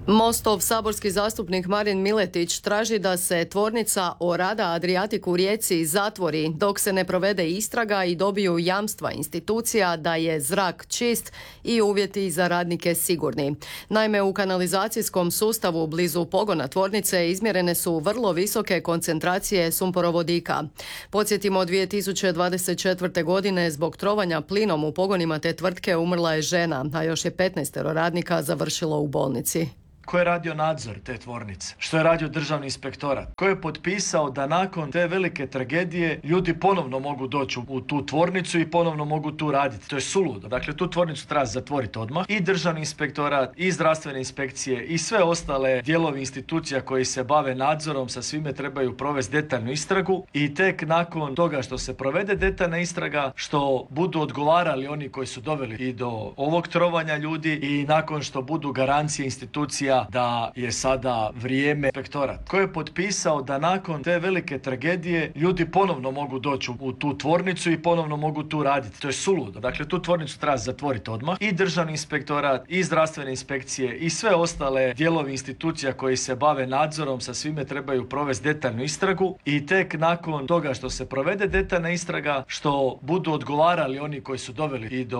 Mostov saborski zastupnik Marin Miletić traži da se tvornica Orada Adriatic u Rijeci zatvori dok se ne provede istraga i dobiju jamstva institucija da je zrak čist i uvjeti za radnike sigurni. Naime, u kanalizacijskom sustavu blizu pogona tvornice izmjerene su vrlo visoke koncentracije sumporovodika. Podsjetimo, 2024. godine zbog trovanja plinom u pogonima te tvrtke umrla je žena, a još je 15 radnika završilo u bolnici. Ko je radio nadzor te tvornice? Što je radio državni inspektorat? Ko je potpisao da nakon te velike tragedije ljudi ponovno mogu doći u tu tvornicu i ponovno mogu tu raditi? To je suludo. Dakle, tu tvornicu treba zatvoriti odmah. I državni inspektorat, i zdravstvene inspekcije, i sve ostale dijelovi institucija koji se bave nadzorom, sa svime trebaju provesti detaljnu istragu i tek nakon toga što se provede detaljna istraga, što budu odgovarali oni koji su doveli i do ovog trovanja ljudi i nakon što budu garancije institucija da je sada vrijeme inspektorat. Ko je potpisao da nakon te velike tragedije ljudi ponovno mogu doći u tu tvornicu i ponovno mogu tu raditi? To je suludo. Dakle, tu tvornicu treba zatvoriti odmah. I državni inspektorat, i zdravstvene inspekcije, i sve ostale dijelovi institucija koji se bave nadzorom, sa svime trebaju provesti detaljnu istragu i tek nakon toga što se provede detaljna istraga, što budu odgovarali oni koji su doveli i do